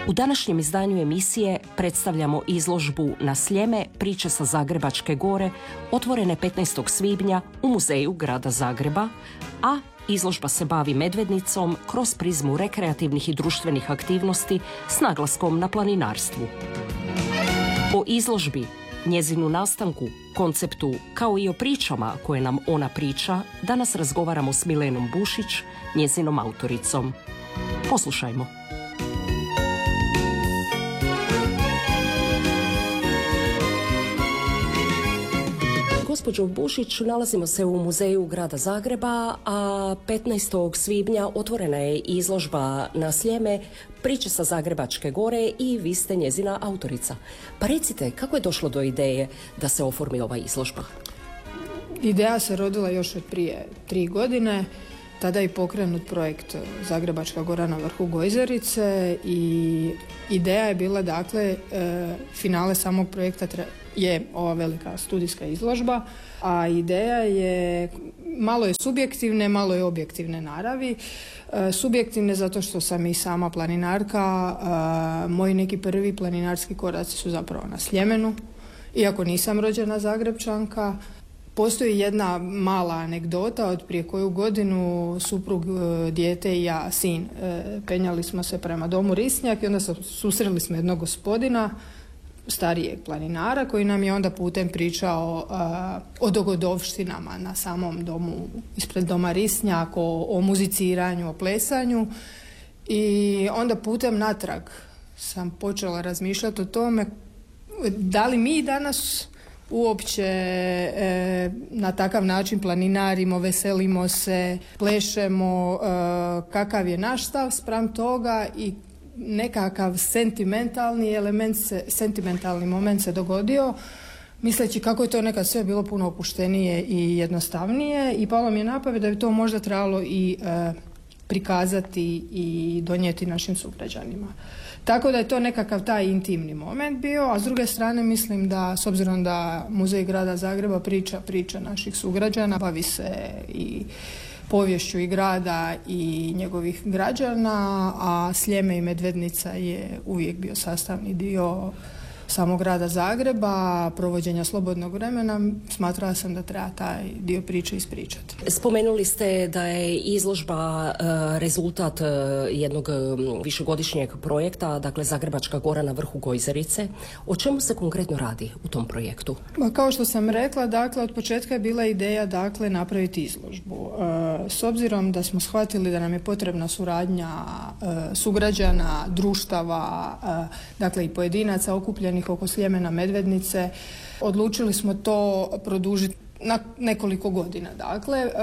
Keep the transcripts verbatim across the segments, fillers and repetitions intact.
U današnjem izdanju emisije predstavljamo izložbu Na Sljeme, priče sa Zagrebačke gore, otvorene petnaestog svibnja u Muzeju grada Zagreba, a izložba se bavi Medvednicom kroz prizmu rekreativnih i društvenih aktivnosti s naglaskom na planinarstvu. O izložbi, njezinu nastanku, konceptu, kao i o pričama koje nam ona priča, danas razgovaramo s Milenom Bušić, njezinom autoricom. Poslušajmo. Gospođo Bušić, nalazimo se u Muzeju grada Zagreba, a petnaestog svibnja otvorena je izložba Na Sljeme, priče sa Zagrebačke gore i vi ste njezina autorica. Pa recite, kako je došlo do ideje da se oformi ova izložba? Ideja se rodila još od prije tri godine. Tada je pokrenut projekt Zagrebačka gora na vrhu Gojzerice i ideja je bila, dakle, finale samog projekta je ova velika studijska izložba, a ideja je malo je subjektivne, malo je objektivne naravi. Subjektivne zato što sam i sama planinarka, moji neki prvi planinarski koraci su zapravo na Sljemenu, iako nisam rođena Zagrebčanka. Postoji jedna mala anegdota od prije koju godinu suprug, dijete i ja, sin, penjali smo se prema domu Risnjak i onda susreli smo jednog gospodina, starijeg planinara, koji nam je onda putem pričao uh, o dogodovštinama na samom domu, ispred doma Risnjak, o, o muziciranju, o plesanju, i onda putem natrag sam počela razmišljati o tome da li mi danas uopće e, na takav način planinarimo, veselimo se, plešemo, e, kakav je naš stav spram toga, i nekakav sentimentalni element, se, sentimentalni moment se dogodio, misleći kako je to nekad sve bilo puno opuštenije i jednostavnije, i palo mi je na pamet da bi to možda trebalo i e, prikazati i donijeti našim sugrađanima. Tako da je to nekakav taj intimni moment bio, a s druge strane mislim da, s obzirom da Muzej grada Zagreba priča priča naših sugrađana, bavi se i poviješću i grada i njegovih građana, a Sljeme i Medvednica je uvijek bio sastavni dio samog grada Zagreba, provođenja slobodnog vremena, smatrala sam da treba taj dio priče ispričati. Spomenuli ste da je izložba e, rezultat e, jednog e, višegodišnjeg projekta, dakle Zagrebačka gora na vrhu Gojzerice. O čemu se konkretno radi u tom projektu? Ma, kao što sam rekla, dakle, od početka je bila ideja, dakle, napraviti izložbu. E, s obzirom da smo shvatili da nam je potrebna suradnja e, sugrađana, društava, e, dakle i pojedinaca okupljenih oko Sljemena Medvednice, odlučili smo to produžiti na nekoliko godina, dakle, e,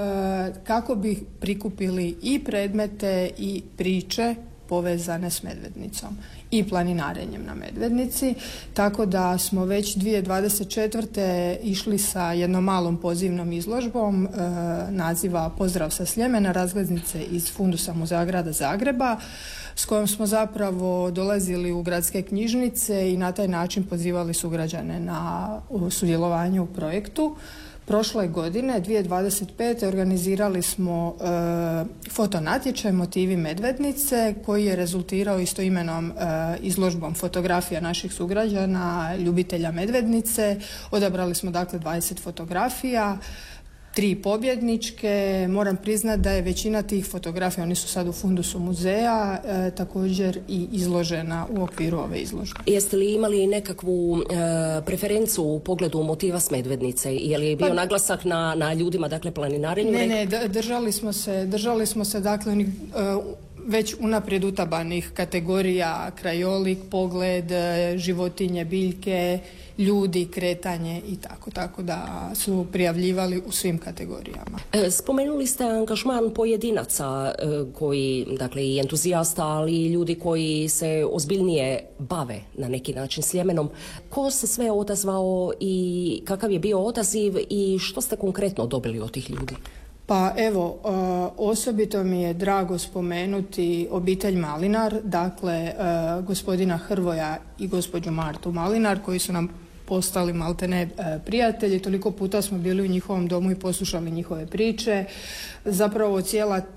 kako bi prikupili i predmete i priče povezane s Medvednicom i planinarenjem na Medvednici, tako da smo već dvije tisuće dvadeset četvrte išli sa jednom malom pozivnom izložbom e, naziva Pozdrav sa Sljemena, razglednice iz fundusa Muzeja grada Zagreba, s kojom smo zapravo dolazili u gradske knjižnice i na taj način pozivali sugrađane na sudjelovanje u projektu. Prošle godine, dvije tisuće dvadeset pete organizirali smo e, fotonatječaj Motivi Medvednice, koji je rezultirao istoimenom e, izložbom fotografija naših sugrađana, ljubitelja Medvednice. Odabrali smo, dakle, dvadeset fotografija, tri pobjedničke. Moram priznati da je većina tih fotografija, oni su sad u fundusu muzeja, e, također i izložena u okviru ove izložbe. Jeste li imali nekakvu e, preferencu u pogledu motiva s Medvednice? Je li bio pa, naglasak na, na ljudima, dakle, planinarenju? Ne, ne, držali smo se, držali smo se, dakle, onih uh, već unaprijed utabanih kategorija: krajolik, pogled, životinje, biljke, ljudi, kretanje i tako, tako da su prijavljivali u svim kategorijama. Spomenuli ste angažman pojedinaca koji, dakle, i entuzijasta, ali i ljudi koji se ozbiljnije bave na neki način Sljemenom. Ko se sve odazvao i kakav je bio odaziv i što ste konkretno dobili od tih ljudi? Pa evo, osobito mi je drago spomenuti obitelj Malinar, dakle gospodina Hrvoja i gospođu Martu Malinar, koji su nam postali maltene prijatelji. Toliko puta smo bili u njihovom domu i poslušali njihove priče. Zapravo cijela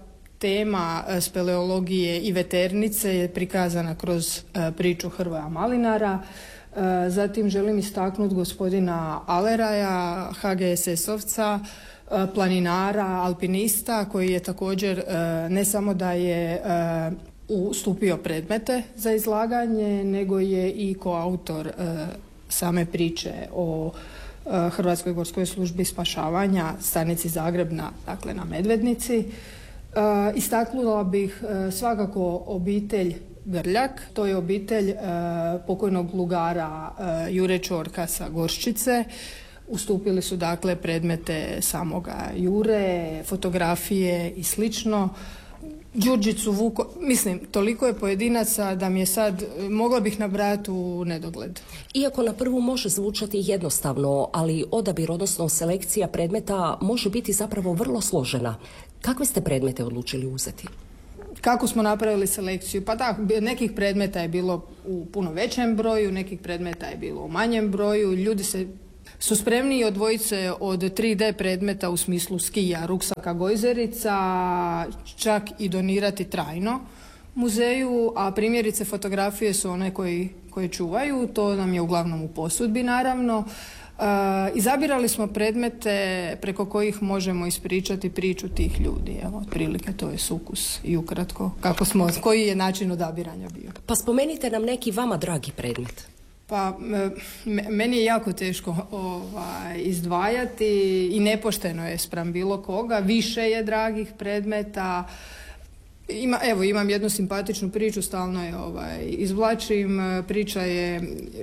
tema speleologije i veternice je prikazana kroz priču Hrvoja Malinara. Zatim želim istaknuti gospodina Aleraja, ha ge es esovca, planinara, alpinista, koji je također ne samo da je ustupio predmete za izlaganje, nego je i koautor same priče o Hrvatskoj gorskoj službi spašavanja, stanici Zagreb na, dakle, na Medvednici. Istaknula bih svakako obitelj Grljak, to je obitelj pokojnog lugara Jure Čorka sa Gorščice. Ustupili su, dakle, predmete samoga Jure, fotografije i slično. Đurđicu, Vuko, mislim, toliko je pojedinaca da mi je sad, mogla bih nabrajati u nedogled. Iako na prvu može zvučati jednostavno, ali odabir, odnosno selekcija predmeta može biti zapravo vrlo složena. Kakve ste predmete odlučili uzeti? Kako smo napravili selekciju? Pa da, nekih predmeta je bilo u puno većem broju, nekih predmeta je bilo u manjem broju. Ljudi se su spremni odvojiti se od tri de predmeta u smislu skija, ruksaka, gojzerica, čak i donirati trajno muzeju, a primjerice fotografije su one koji, koje čuvaju, to nam je uglavnom u posudbi naravno. E, izabirali smo predmete preko kojih možemo ispričati priču tih ljudi. Evo, otprilike to je sukus i ukratko kako smo, koji je način odabiranja bio. Pa spomenite nam neki vama dragi predmet. Pa meni je jako teško ovaj, izdvajati i nepošteno je spram bilo koga. Više je dragih predmeta. Ima, evo, imam jednu simpatičnu priču, stalno je ovaj, izvlačim. Priča je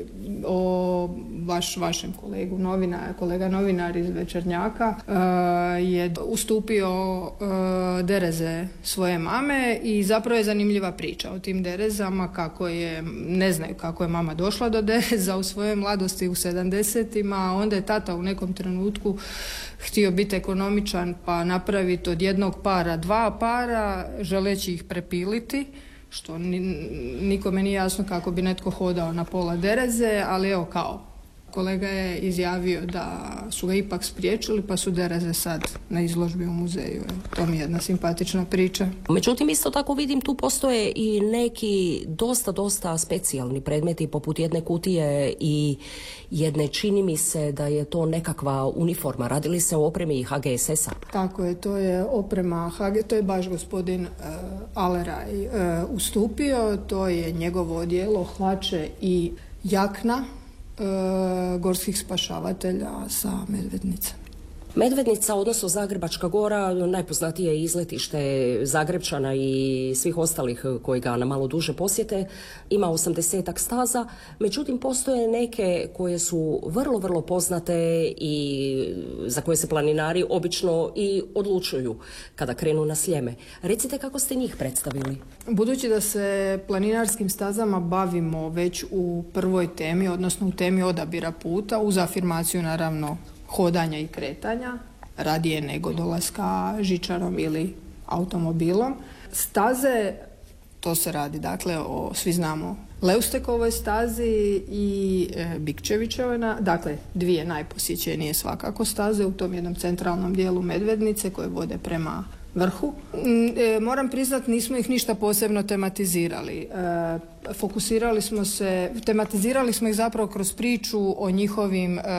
o vaš, vašem kolegu, novina, kolega novinar iz Večernjaka uh, je ustupio uh, dereze svoje mame i zapravo je zanimljiva priča o tim derezama, kako je, ne znaju kako je mama došla do dereza u svojoj mladosti u sedamdesetima, a onda je tata u nekom trenutku htio biti ekonomičan pa napraviti od jednog para dva para, želeći ih prepiliti, što nikome nije jasno kako bi netko hodao na pola dereze, ali evo kao. Kolega je izjavio da su ga ipak spriječili pa su dereze sad na izložbi u muzeju. To mi je jedna simpatična priča. Međutim, isto tako vidim tu postoje i neki dosta, dosta specijalni predmeti poput jedne kutije i jedne, čini mi se da je to nekakva uniforma. Radili se o opremi ha ge es esa? Tako je, to je oprema ha ge, to je baš gospodin uh, Aleraj uh, ustupio, to je njegovo odijelo, hlače i jakna gorskih spašavatelja sa Medvednice. Medvednica, odnosno Zagrebačka gora, najpoznatije izletište Zagrebčana i svih ostalih koji ga na malo duže posjete, ima osamdesetak staza, međutim postoje neke koje su vrlo, vrlo poznate i za koje se planinari obično i odlučuju kada krenu na Sljeme. Recite kako ste njih predstavili? Budući da se planinarskim stazama bavimo već u prvoj temi, odnosno u temi odabira puta, uz afirmaciju naravno hodanja i kretanja, radije nego dolaska žičarom ili automobilom. Staze, to se radi, dakle, o, svi znamo, Leustekovoj stazi i e, Bikčevićevoj, dakle, dvije najposjećenije svakako staze u tom jednom centralnom dijelu Medvednice koje vode prema vrhu. E, moram priznati, nismo ih ništa posebno tematizirali. E, fokusirali smo se, tematizirali smo ih zapravo kroz priču o njihovim e,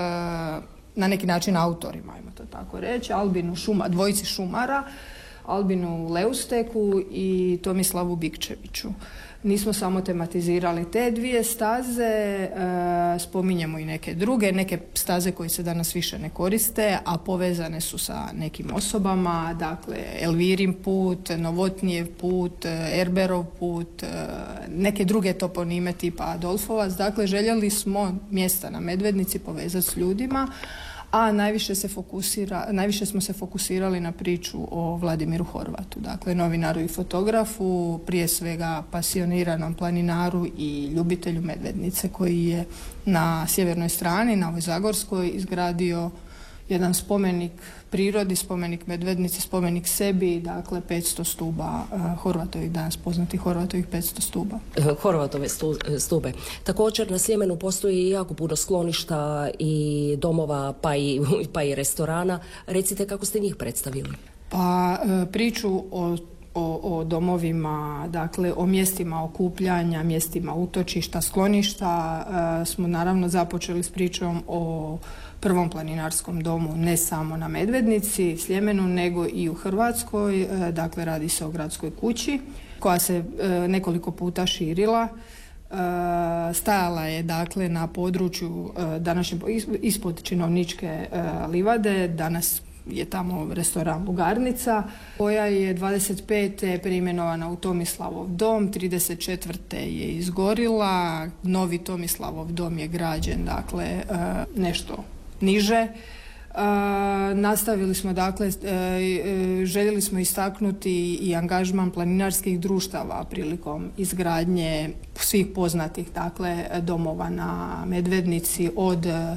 na neki način autorima, ajmo to tako reći, Albinu Šuma, dvojici šumara, Albinu Leusteku i Tomislavu Bikčeviću. Nismo samo tematizirali te dvije staze, e, spominjemo i neke druge, neke staze koje se danas više ne koriste, a povezane su sa nekim osobama, dakle Elvirin put, Novotnijev put, Erberov put, e, neke druge toponime tipa Adolfovac. Dakle, željeli smo mjesta na Medvednici povezati s ljudima, a najviše, se fokusira, najviše smo se fokusirali na priču o Vladimiru Horvatu, dakle novinaru i fotografu, prije svega pasioniranom planinaru i ljubitelju Medvednice, koji je na sjevernoj strani, na ovoj Zagorskoj, izgradio jedan spomenik prirodi, spomenik Medvednici, spomenik sebi, dakle petsto stuba uh, Horvatovih, danas poznati Horvatovih petsto stuba. Horvatove stu, stube. Također na Sljemenu postoji jako puno skloništa i domova, pa i, pa i restorana. Recite kako ste njih predstavili? Pa uh, priču o o, o domovima, dakle o mjestima okupljanja, mjestima utočišta, skloništa, e, smo naravno započeli s pričom o prvom planinarskom domu ne samo na Medvednici, Sljemenu, nego i u Hrvatskoj. E, dakle, radi se o gradskoj kući koja se e, nekoliko puta širila. E, stajala je dakle na području e, današnje ispod Činovničke e, livade, danas je tamo restoran Lugarnica, koja je dvadeset pete preimenovana u Tomislavov dom, trideset četvrte je izgorila, novi Tomislavov dom je građen, dakle e, nešto niže. Uh, nastavili smo, dakle, uh, željeli smo istaknuti i angažman planinarskih društava prilikom izgradnje svih poznatih, dakle, domova na Medvednici, od uh,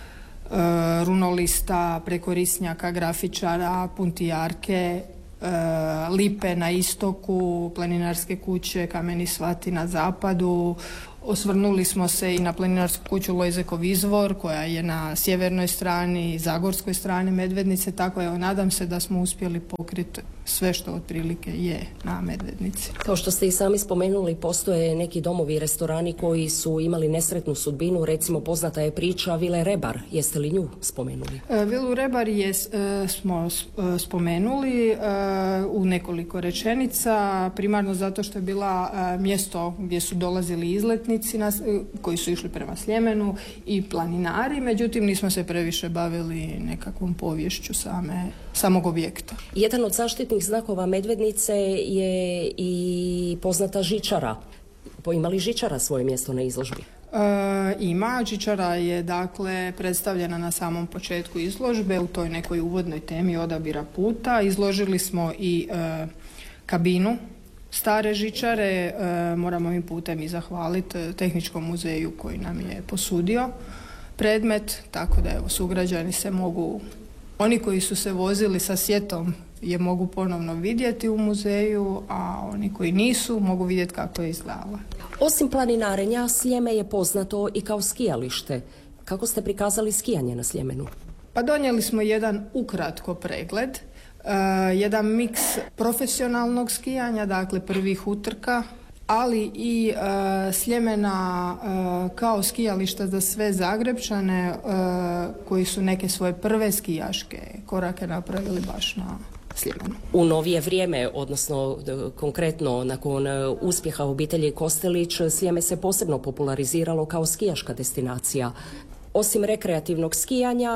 runolista preko risnjaka, grafičara, puntijarke, uh, lipe na istoku, planinarske kuće, kameni svati na zapadu. Osvrnuli smo se i na planinarsku kuću Lojzekov izvor koja je na sjevernoj strani, zagorskoj strani Medvednice, tako evo nadam se da smo uspjeli pokriti sve što otprilike je na Medvednici. Kao što ste i sami spomenuli, postoje neki domovi i restorani koji su imali nesretnu sudbinu, recimo poznata je priča Vile Rebar, jeste li nju spomenuli? E, Vilu Rebar je, e, smo e, spomenuli e, u nekoliko rečenica, primarno zato što je bila e, mjesto gdje su dolazili izletnici na, koji su išli prema Sljemenu i planinari, međutim nismo se previše bavili nekakvom poviješću same, samog objekta. Jedan od zaštitnih znakova Medvednice je i poznata žičara. Ima li žičara svoje mjesto na izložbi? E, ima. Žičara je dakle predstavljena na samom početku izložbe u toj nekoj uvodnoj temi odabira puta. Izložili smo i e, kabinu stare žičare, e, moramo im putem i zahvaliti Tehničkom muzeju koji nam je posudio predmet, tako da evo sugrađani se mogu, oni koji su se vozili sa sjetom je mogu ponovno vidjeti u muzeju, a oni koji nisu mogu vidjeti kako je izgledala. Osim planinarenja, Sljeme je poznato i kao skijalište. Kako ste prikazali skijanje na Sljemenu? Pa donijeli smo jedan ukratko pregled, uh, jedan miks profesionalnog skijanja, dakle prvih utrka, ali i uh, Sljemena uh, kao skijališta za sve Zagrebčane uh, koji su neke svoje prve skijaške korake napravili baš na Sljemenu. U novije vrijeme, odnosno konkretno nakon uspjeha obitelji Kostelić, Sljeme se posebno populariziralo kao skijaška destinacija. Osim rekreativnog skijanja,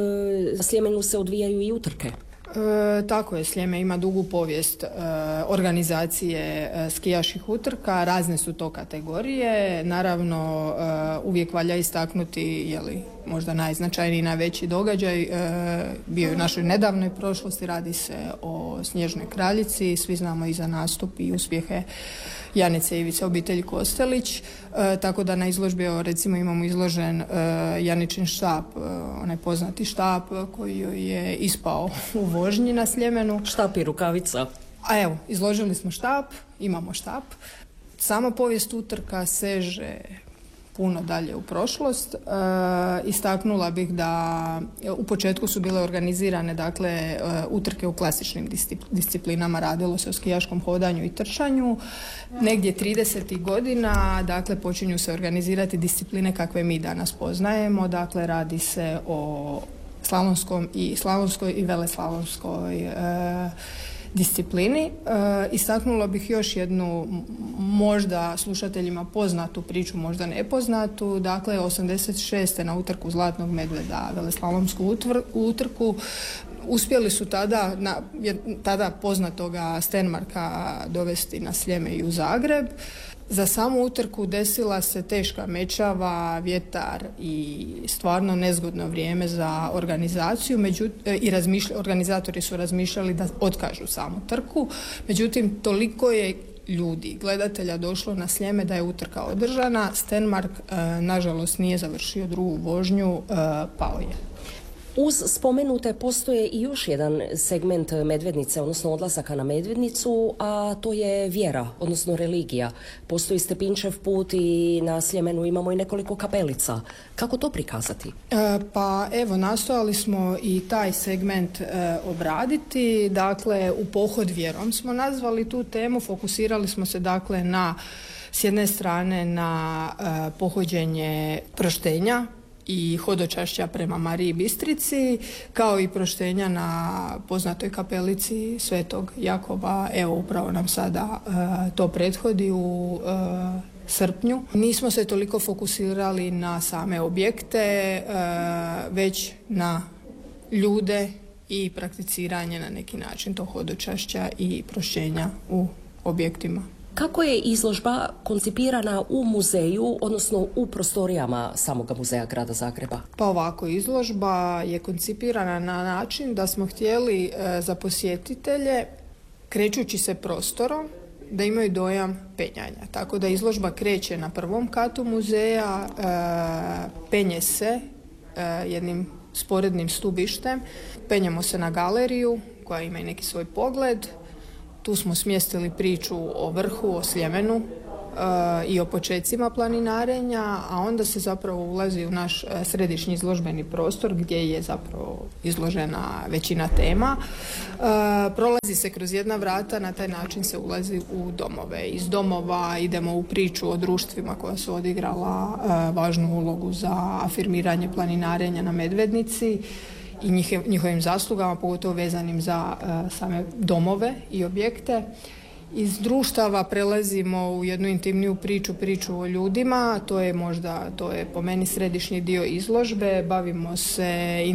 na Sljemenu se odvijaju i utrke. E, tako je, Sljeme ima dugu povijest e, organizacije e, skijaških utrka, razne su to kategorije, naravno e, uvijek valja istaknuti, jeli, možda najznačajniji, najveći događaj e, bio je u našoj nedavnoj prošlosti, radi se o Snježnoj kraljici, svi znamo i za nastup i uspjehe Janice Ivice obitelji Kostelić, e, tako da na izložbi evo, recimo imamo izložen e, Janičin štap, e, onaj poznati štap koji je ispao u vožnji na Sljemenu. Štap i rukavica. A evo, izložili smo štap, imamo štap. Sama povijest utrka seže puno dalje u prošlost. E, istaknula bih da u početku su bile organizirane dakle e, utrke u klasičnim disciplinama, radilo se o skijaškom hodanju i trčanju. Negdje tridesetih godina dakle počinju se organizirati discipline kakve mi danas poznajemo, dakle radi se o slalonskom i slalonskoj i veleslalonskoj e, disciplini. E, istaknula bih još jednu možda slušateljima poznatu priču, možda nepoznatu. Dakle, osamdeset šeste na utrku Zlatnog medvjeda, veleslalomsku utvr, utrku, uspjeli su tada, na, tada poznatoga Stenmarka dovesti na Sljeme i u Zagreb. Za samu utrku desila se teška mećava, vjetar i stvarno nezgodno vrijeme za organizaciju. Međutim, i razmišlja, organizatori su razmišljali da otkažu samu trku. Međutim, toliko je ljudi, gledatelja došlo na Sljeme da je utrka održana. Stenmark, e, nažalost, nije završio drugu vožnju, e, pao je. Uz spomenute postoje i još jedan segment Medvednice, odnosno odlazaka na Medvednicu, a to je vjera, odnosno religija. Postoji Stepinčev put i na Sljemenu imamo i nekoliko kapelica. Kako to prikazati? E, pa evo, nastojali smo i taj segment e, obraditi. Dakle, u pohod vjerom smo nazvali tu temu. Fokusirali smo se dakle na, s jedne strane na e, pohođenje proštenja i hodočašća prema Mariji Bistrici, kao i proštenja na poznatoj kapelici Svetog Jakova. Evo, upravo nam sada e, to prethodi u e, srpnju. Nismo se toliko fokusirali na same objekte, e, već na ljude i prakticiranje na neki način tog hodočašća i prošćenja u objektima. Kako je izložba koncipirana u muzeju, odnosno u prostorijama samoga muzeja Grada Zagreba? Pa ovako, izložba je koncipirana na način da smo htjeli e, za posjetitelje, krećući se prostorom, da imaju dojam penjanja. Tako da izložba kreće na prvom katu muzeja, e, penje se e, jednim sporednim stubištem, penjemo se na galeriju koja ima i neki svoj pogled. Tu smo smjestili priču o vrhu, o Sljemenu e, i o počecima planinarenja, a onda se zapravo ulazi u naš e, središnji izložbeni prostor gdje je zapravo izložena većina tema. E, prolazi se kroz jedna vrata, na taj način se ulazi u domove. Iz domova idemo u priču o društvima koja su odigrala e, važnu ulogu za afirmiranje planinarenja na Medvednici i njihovim zaslugama, pogotovo vezanim za uh, same domove i objekte. Iz društava prelazimo u jednu intimniju priču, priču o ljudima, to je možda, to je po meni središnji dio izložbe, bavimo se